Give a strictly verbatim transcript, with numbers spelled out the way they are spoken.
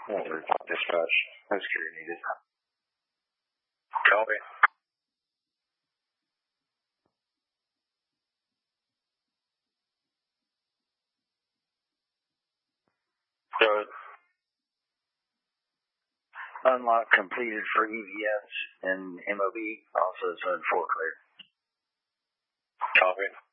Dispatch. No security needed. Copy. Good. Unlock completed for E V S and M O B. Also zone four clear. Copy.